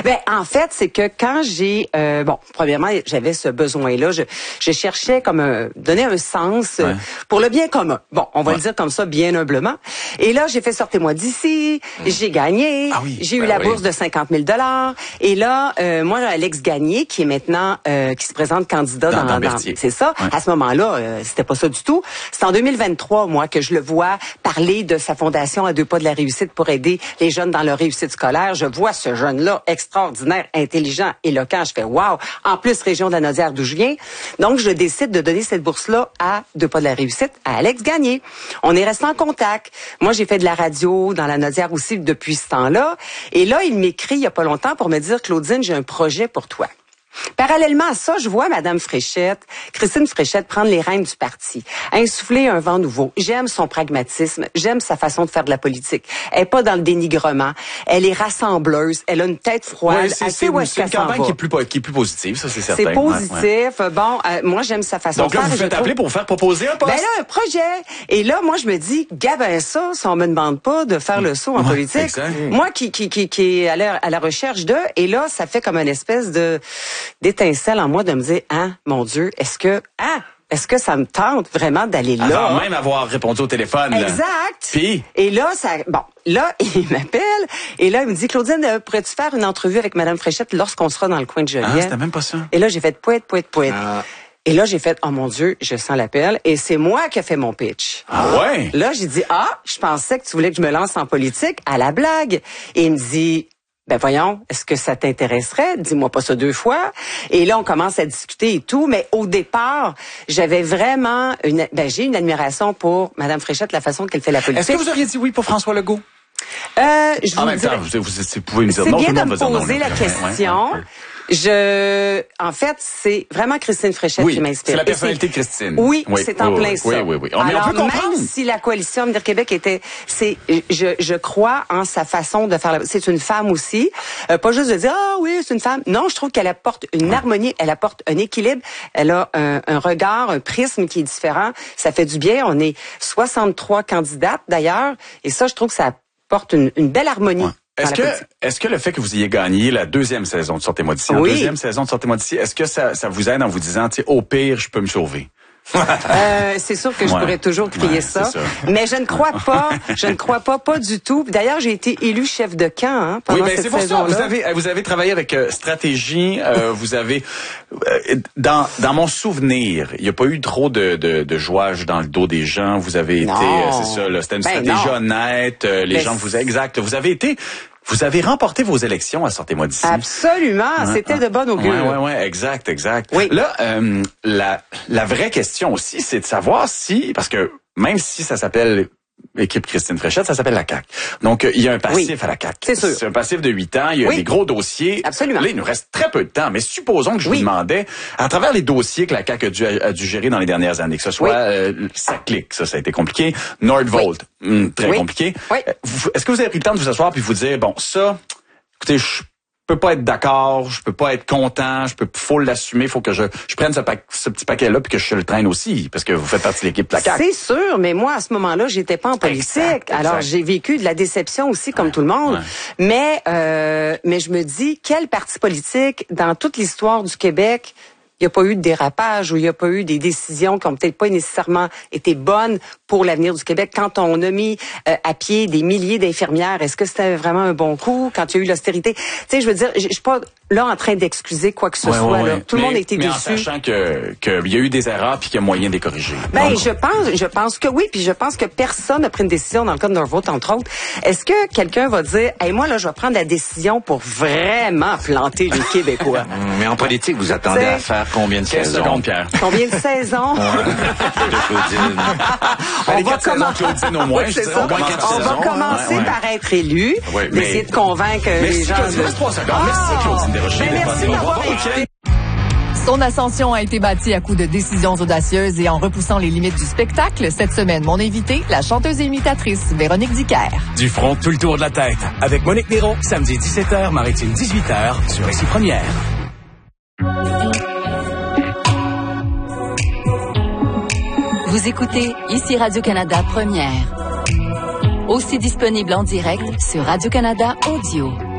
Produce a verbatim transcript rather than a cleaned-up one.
Ben, en fait, c'est que quand j'ai, euh, bon, premièrement, j'avais ce besoin-là. Je, je cherchais comme un, donner un sens ouais. pour le bien commun. Bon, on va ouais. le dire comme ça, bien humblement. Et là, j'ai fait Sortez-moi d'ici. Mmh. J'ai gagné. Ah oui, j'ai ben eu la oui. bourse de cinquante mille dollars. Et là, euh, moi, Alex Gagné, qui est maintenant, euh, qui se présente candidat dans, dans, dans, dans c'est ça. Ouais. À ce moment-là, euh, c'était pas ça du tout. C'est en deux mille vingt-trois, moi, que je le vois parler de sa fondation à deux pas de la réussite pour aider les jeunes dans leur réussite scolaire. Je vois ce jeune-là extraordinaire, intelligent, éloquent. Je fais wow. En plus, région de la Naudière d'où je viens. Donc, je décide de donner cette bourse-là à deux pas de la réussite, à Alex Gagné. On est resté en contact. Moi, j'ai fait de la radio dans la Naudière aussi depuis ce temps-là. Et là, il m'écrit il y a pas longtemps pour me dire, Claudine, j'ai un projet pour toi. Parallèlement à ça, je vois Madame Fréchette, Christine Fréchette, prendre les rênes du parti, insuffler un vent nouveau. J'aime son pragmatisme, j'aime sa façon de faire de la politique. Elle est pas dans le dénigrement, elle est rassembleuse, elle a une tête froide. Ouais, c'est, c'est, c'est, c'est une campagne qui est, plus, qui est plus positive, ça c'est certain. C'est positif. Ouais, ouais. Bon, euh, moi j'aime sa façon Donc de là, faire. Donc là, vous faites appeler trouve... pour faire proposer un poste? Ben là, un projet. Et là, moi je me dis, gabin ça, si on me demande pas de faire le saut en ouais, politique. Exact. Moi qui qui qui qui est à la, à la recherche de, et là, ça fait comme une espèce de d'étincelle en moi de me dire, ah, mon Dieu, est-ce que, ah, est-ce que ça me tente vraiment d'aller là? Avant même avoir répondu au téléphone. Là. Exact. Puis? Et là, ça, bon, là, il m'appelle, et là, il me dit, Claudine, euh, pourrais-tu faire une entrevue avec Madame Fréchette lorsqu'on sera dans le coin de Joliette? Ah, c'était même pas ça. Et là, j'ai fait poète, poète, poète. Ah. Et là, j'ai fait, oh mon Dieu, je sens l'appel. Et c'est moi qui ai fait mon pitch. Ah ouais? Là, j'ai dit, ah, je pensais que tu voulais que je me lance en politique à la blague. Et il me dit, ben voyons, est-ce que ça t'intéresserait? Dis-moi pas ça deux fois. Et là, on commence à discuter et tout. Mais au départ, j'avais vraiment une, ben j'ai une admiration pour Madame Fréchette, la façon qu'elle fait la politique. Est-ce que vous auriez dit oui pour François Legault? Euh, je en vous même dirais, temps, vous, vous, vous pouvez me dire c'est non, bien tout le de monde me va poser dire non, la non, question. ouais, ouais. Je, en fait, c'est vraiment Christine Fréchette oui, qui m'inspire. C'est la personnalité de Christine. Oui, oui c'est en oui, plein oui, ça. Oui, oui, oui. On, Alors, on peut comprendre. même si la coalition Avenir Québec était, c'est, je, je crois en sa façon de faire. La, c'est une femme aussi, euh, pas juste de dire ah oui, c'est une femme. Non, je trouve qu'elle apporte une ouais. harmonie, elle apporte un équilibre, elle a un, un regard, un prisme qui est différent. Ça fait du bien. On est soixante-trois candidates d'ailleurs, et ça, je trouve que ça apporte une, une belle harmonie. Ouais. Est-ce que, est-ce que le fait que vous ayez gagné la deuxième saison de Sortez-moi d'ici, oui. la deuxième saison de Sortez-moi d'ici, est-ce que ça, ça vous aide en vous disant, tu sais, au pire, je peux me sauver? euh, c'est sûr que je ouais. pourrais toujours crier ouais, ça, mais je ne crois pas, je ne crois pas, pas du tout. D'ailleurs, j'ai été élu chef de camp hein, pendant oui, ben, cette c'est pour saison-là. ça. Vous avez, vous avez travaillé avec euh, stratégie. Euh, vous avez, euh, dans, dans mon souvenir, il n'y a pas eu trop de, de, de jouage dans le dos des gens. Vous avez non. été, euh, c'est ça, là, c'était une ben stratégie non. honnête. Euh, les mais gens vous, exact. Vous avez été. Vous avez remporté vos élections à Sortez-moi d'ici. Absolument, ouais, c'était ouais. de bonne augure. Oui, oui, oui, exact, exact. Oui. Là, euh, la, la vraie question aussi, c'est de savoir si, parce que même si ça s'appelle équipe Christine Fréchette, ça s'appelle la C A Q. Donc, euh, il y a un passif oui, à la C A Q. C'est sûr. C'est un passif de huit ans, il y a oui. des gros dossiers. Absolument. Là, il nous reste très peu de temps, mais supposons que je oui. vous demandais, à travers les dossiers que la C A Q a dû, a dû gérer dans les dernières années, que ce soit oui. euh, SACLIC, ça, ça a été compliqué, Nordvolt, oui. hum, très oui. compliqué. Oui. Euh, vous, est-ce que vous avez pris le temps de vous asseoir puis vous dire, bon, ça, écoutez, je peux pas être d'accord, je peux pas être content, je peux, faut l'assumer, faut que je, je prenne ce, pa- ce petit paquet-là puis que je le traîne aussi, parce que vous faites partie de l'équipe de la C A Q. C'est sûr, mais moi, à ce moment-là, j'étais pas en politique. Exact, exact. Alors, j'ai vécu de la déception aussi, comme ouais, tout le monde. Ouais. Mais, euh, mais je me dis, quel parti politique, dans toute l'histoire du Québec, il n'y a pas eu de dérapage ou il n'y a pas eu des décisions qui ont peut-être pas nécessairement été bonnes pour l'avenir du Québec. Quand on a mis euh, à pied des milliers d'infirmières, est-ce que c'était vraiment un bon coup quand il y a eu l'austérité? Tu sais, je veux dire, je suis pas là en train d'excuser quoi que ce ouais, soit. Ouais, là. ouais. Tout mais, le monde a été mais déçu. Mais en sachant que qu'il y a eu des erreurs puis qu'il y a moyen de les corriger. Ben, Donc, je pense, je pense que oui, puis je pense que personne n'a pris une décision dans le cas de Norvolt, entre autres. Est-ce que quelqu'un va dire, hey, moi là, je vais prendre la décision pour vraiment planter les Québécois? Mais en politique, vous attendez T'sais, à faire combien de saisons? Pierre. Combien de saisons? On va commencer. Claudine au moins, c'est ça. ça. On, on va commencer ouais, ouais. par être élu, ouais, d'essayer mais... de convaincre merci les gens. Claudine, de... trois secondes. Merci Claudine Desrochers. Ben, merci de m'avoir invité. Son ascension a été bâtie à coups de décisions audacieuses et en repoussant les limites du spectacle. Cette semaine, mon invitée, la chanteuse et imitatrice Véronique Dicker. Du front, tout le tour de la tête. Avec Monique Néron, samedi dix-sept heures, Maritime dix-huit heures, sur Ici Première. Vous écoutez Ici Radio-Canada Première. Aussi disponible en direct sur Radio-Canada Audio.